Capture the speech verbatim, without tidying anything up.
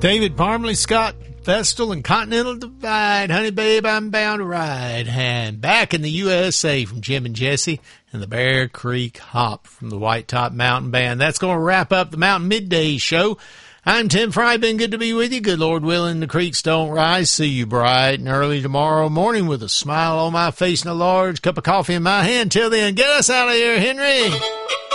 David Parmley, Scott Vestal, and Continental Divide. Honey, babe, I'm bound to ride. And back in the U S A from Jim and Jesse and the Bear Creek Hop from the White Top Mountain Band. That's going to wrap up the Mountain Midday Show. I'm Tim Fry. Been good to be with you. Good Lord willing, the creeks don't rise. See you bright and early tomorrow morning with a smile on my face and a large cup of coffee in my hand. Till then, get us out of here, Henry.